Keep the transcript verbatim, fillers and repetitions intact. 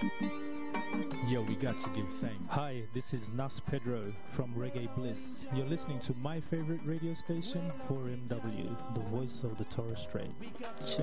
Yo, we got to give thanks. Hi, this is Nas Pedro from Reggae Bliss. You're listening to my favorite radio station, four M W, the voice of the Torres Strait. Check.